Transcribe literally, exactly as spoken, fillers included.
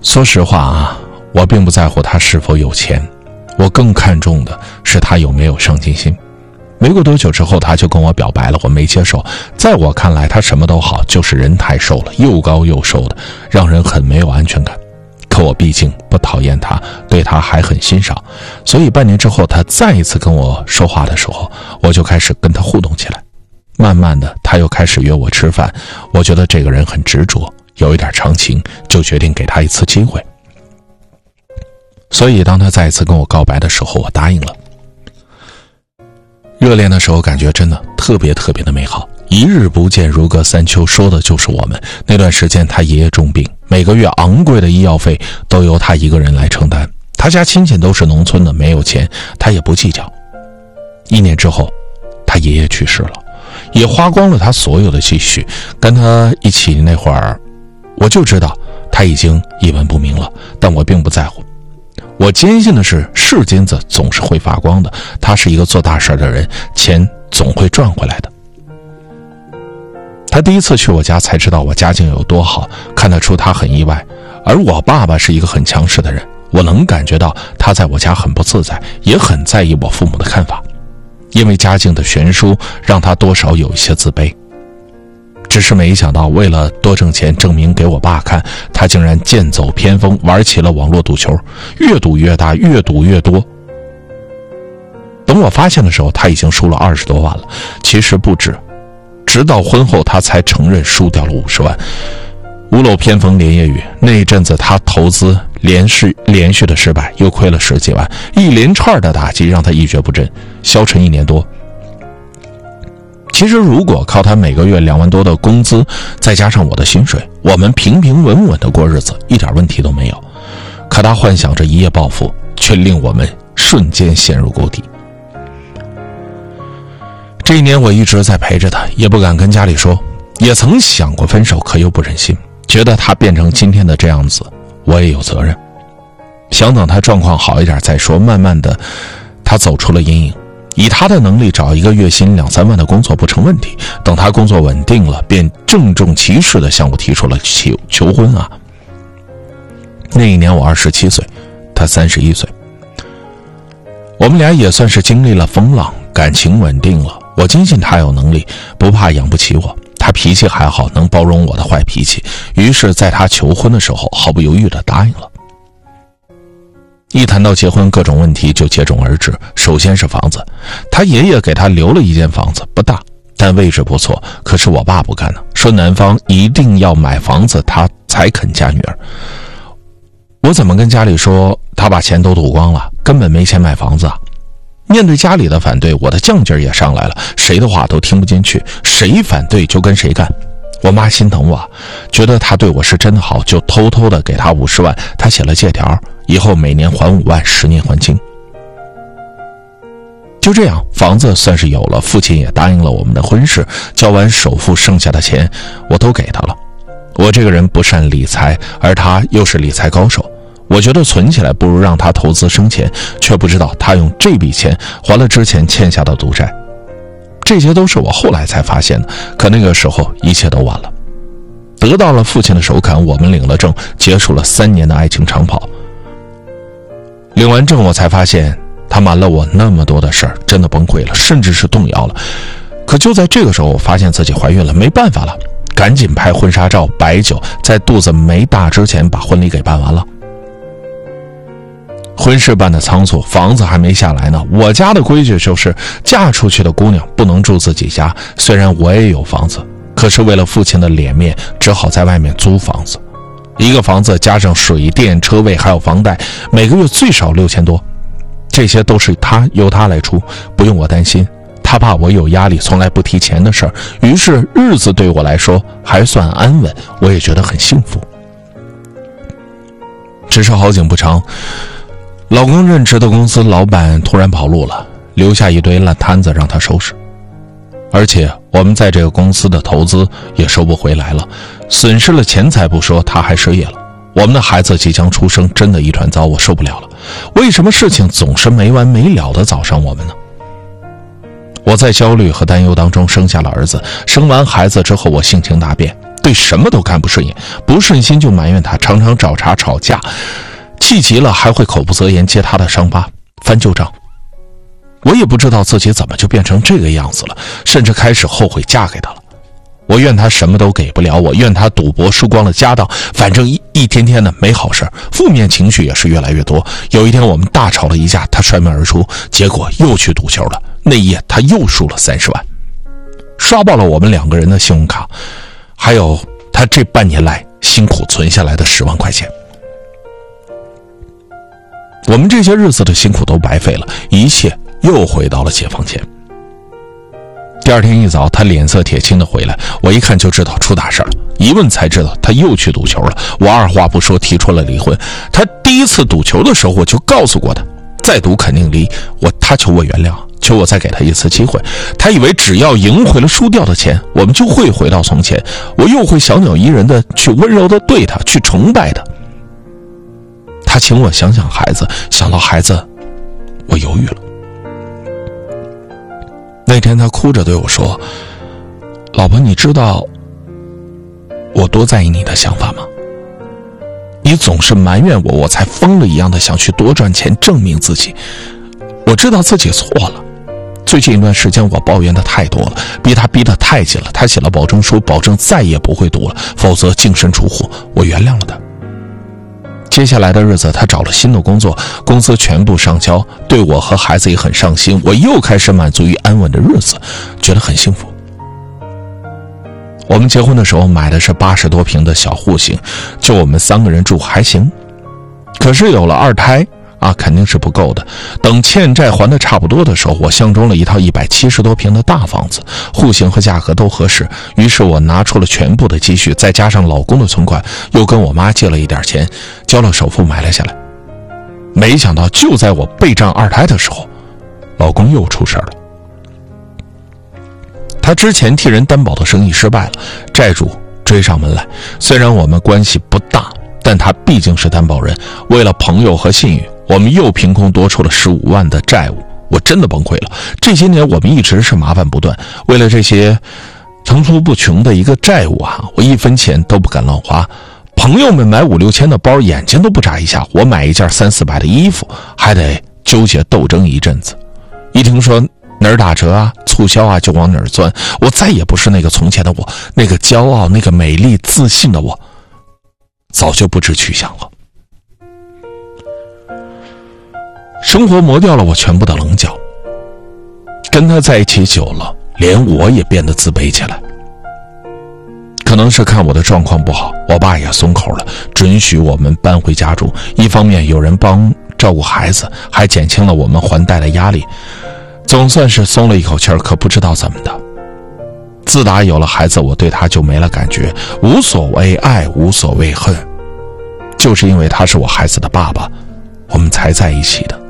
说实话啊，我并不在乎他是否有钱，我更看重的是他有没有上进心。没过多久之后，他就跟我表白了，我没接受。在我看来，他什么都好，就是人太瘦了，又高又瘦的，让人很没有安全感。可我毕竟不讨厌他，对他还很欣赏，所以半年之后，他再一次跟我说话的时候，我就开始跟他互动起来。慢慢的，他又开始约我吃饭，我觉得这个人很执着，有一点长情，就决定给他一次机会。所以当他再一次跟我告白的时候，我答应了。热恋的时候感觉真的特别特别的美好，一日不见如隔三秋，说的就是我们。那段时间他爷爷重病，每个月昂贵的医药费都由他一个人来承担，他家亲戚都是农村的，没有钱他也不计较。一年之后，他爷爷去世了，也花光了他所有的积蓄。跟他一起那会儿，我就知道他已经一文不名了，但我并不在乎。我坚信的是，是金子总是会发光的，他是一个做大事的人，钱总会赚回来的。他第一次去我家才知道我家境有多好，看得出他很意外。而我爸爸是一个很强势的人，我能感觉到他在我家很不自在，也很在意我父母的看法。因为家境的悬殊，让他多少有一些自卑。只是没想到，为了多挣钱证明给我爸看，他竟然剑走偏锋，玩起了网络赌球，越赌越大，越赌越多。等我发现的时候，他已经输了二十多万了，其实不止。直到婚后，他才承认输掉了五十万。屋漏偏逢连夜雨，那一阵子他投资连续连续的失败，又亏了十几万，一连串的打击让他一蹶不振，消沉一年多。其实如果靠他每个月两万多的工资，再加上我的薪水，我们平平稳稳的过日子，一点问题都没有。可他幻想着一夜暴富，却令我们瞬间陷入谷底。这一年我一直在陪着他，也不敢跟家里说，也曾想过分手，可又不忍心，觉得他变成今天的这样子，我也有责任。想等他状况好一点再说。慢慢的，他走出了阴影。以他的能力，找一个月薪两三万的工作不成问题。等他工作稳定了，便郑重其事地向我提出了求求婚啊。那一年我二十七岁，他三十一岁。我们俩也算是经历了风浪，感情稳定了。我坚信他有能力，不怕养不起我。他脾气还好，能包容我的坏脾气。于是在他求婚的时候，毫不犹豫地答应了。一谈到结婚，各种问题就接踵而至。首先是房子，他爷爷给他留了一间房子，不大，但位置不错。可是我爸不干呢，说男方一定要买房子，他才肯嫁女儿。我怎么跟家里说他把钱都赌光了，根本没钱买房子啊？面对家里的反对，我的犟劲儿也上来了，谁的话都听不进去，谁反对就跟谁干。我妈心疼我，觉得他对我是真的好，就偷偷的给他五十万，他写了借条，以后每年还五万，十年还清。就这样，房子算是有了，父亲也答应了我们的婚事，交完首付，剩下的钱我都给他了。我这个人不善理财，而他又是理财高手，我觉得存起来不如让他投资生钱，却不知道他用这笔钱还了之前欠下的赌债。这些都是我后来才发现的，可那个时候一切都晚了。得到了父亲的首肯，我们领了证，结束了三年的爱情长跑。领完证，我才发现他瞒了我那么多的事儿，真的崩溃了，甚至是动摇了。可就在这个时候，我发现自己怀孕了，没办法了，赶紧拍婚纱照，摆酒，在肚子没大之前把婚礼给办完了。婚事办得仓促，房子还没下来呢。我家的规矩就是嫁出去的姑娘不能住自己家，虽然我也有房子，可是为了父亲的脸面，只好在外面租房子。一个房子加上水电车位还有房贷，每个月最少六千多，这些都是他由他来出，不用我担心。他怕我有压力，从来不提钱的事儿，于是日子对我来说还算安稳，我也觉得很幸福。只是好景不长，老公任职的公司老板突然跑路了，留下一堆烂摊子让他收拾。而且我们在这个公司的投资也收不回来了，损失了钱财不说，他还失业了。我们的孩子即将出生，真的一团糟，我受不了了。为什么事情总是没完没了的找上我们呢？我在焦虑和担忧当中生下了儿子。生完孩子之后，我性情大变， 对什么都看不顺眼，不顺心就埋怨他，常常找茬吵架，气急了还会口不择言揭他的伤疤，翻旧账。我也不知道自己怎么就变成这个样子了，甚至开始后悔嫁给他了。我怨他什么都给不了我，怨他赌博输光了家当，反正一一天天的没好事，负面情绪也是越来越多。有一天我们大吵了一架，他摔门而出，结果又去赌球了。那一夜他又输了三十万，刷爆了我们两个人的信用卡，还有他这半年来辛苦存下来的十万块钱。我们这些日子的辛苦都白费了，一切又回到了解放前。第二天一早，他脸色铁青的回来，我一看就知道出大事了。一问才知道他又去赌球了。我二话不说提出了离婚。他第一次赌球的时候，我就告诉过他，再赌肯定离。我他求我原谅，求我再给他一次机会。他以为只要赢回了输掉的钱，我们就会回到从前，我又会小鸟依人的去温柔的对他，去崇拜他。他请我想想孩子，想到孩子，我犹豫了。那天他哭着对我说，老婆，你知道我多在意你的想法吗？你总是埋怨我，我才疯了一样的想去多赚钱证明自己。我知道自己错了，最近一段时间我抱怨的太多了，逼他逼得太紧了。他写了保证书，保证再也不会赌了，否则净身出户。我原谅了他。接下来的日子，他找了新的工作，工资全部上交，对我和孩子也很上心。我又开始满足于安稳的日子，觉得很幸福。我们结婚的时候买的是八十多平的小户型，就我们三个人住还行。可是有了二胎啊，肯定是不够的。等欠债还的差不多的时候，我相中了一套一百七十多平的大房子，户型和价格都合适。于是我拿出了全部的积蓄，再加上老公的存款，又跟我妈借了一点钱，交了首付买了下来。没想到就在我备战二胎的时候，老公又出事了。他之前替人担保的生意失败了，债主追上门来。虽然我们关系不大，但他毕竟是担保人，为了朋友和信誉，我们又凭空多出了十五万的债务。我真的崩溃了。这些年我们一直是麻烦不断，为了这些层出不穷的一个债务啊，我一分钱都不敢乱花。朋友们买五六千的包，眼睛都不眨一下，我买一件三四百的衣服，还得纠结斗争一阵子。一听说哪儿打折啊，促销啊，就往哪儿钻。我再也不是那个从前的我，那个骄傲，那个美丽自信的我，早就不知去向了。生活磨掉了我全部的棱角，跟他在一起久了，连我也变得自卑起来。可能是看我的状况不好，我爸也松口了，准许我们搬回家住。一方面有人帮照顾孩子，还减轻了我们还贷的压力，总算是松了一口气儿。可不知道怎么的，自打有了孩子，我对他就没了感觉，无所谓爱，无所谓恨。就是因为他是我孩子的爸爸，我们才在一起的。